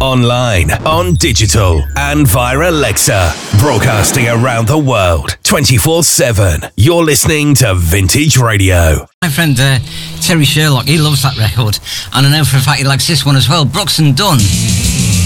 online, on digital, and via Alexa. Broadcasting around the world, 24/7. You're listening to Vintage Radio. My friend Terry Sherlock, he loves that record. And I know for a fact he likes this one as well, Brooks and Dunn.